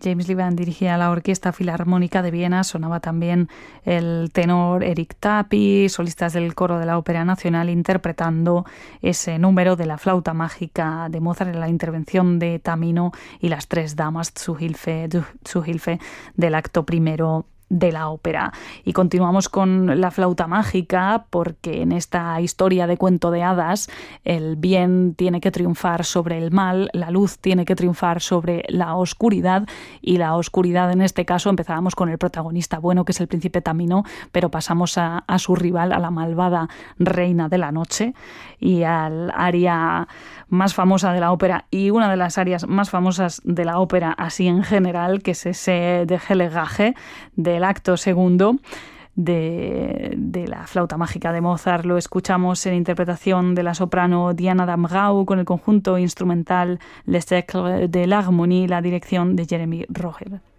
James Liban dirigía la Orquesta Filarmónica de Viena, sonaba también el tenor Eric Tapi, solistas del Coro de la Ópera Nacional interpretando ese número de la flauta mágica de Mozart en la intervención de Tamino y las tres damas zu Hilfe del acto primero de la ópera. Y continuamos con la flauta mágica porque en esta historia de cuento de hadas el bien tiene que triunfar sobre el mal, la luz tiene que triunfar sobre la oscuridad, y la oscuridad en este caso empezábamos con el protagonista bueno, que es el príncipe Tamino, pero pasamos a su rival, a la malvada reina de la noche, y al aria más famosa de la ópera y una de las arias más famosas de la ópera así en general, que es ese de Helligage del acto segundo de la flauta mágica de Mozart. Lo escuchamos en interpretación de la soprano Diana Damgau con el conjunto instrumental Le Cercle de l'Harmonie, la dirección de Jeremy Roger.